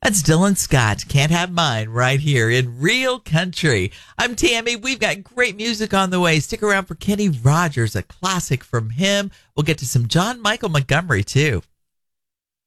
That's Dylan Scott. Can't Have Mine right here in Real Country. I'm Tammy. We've got great music on the way. Stick around for Kenny Rogers, a classic from him. We'll get to some John Michael Montgomery, too.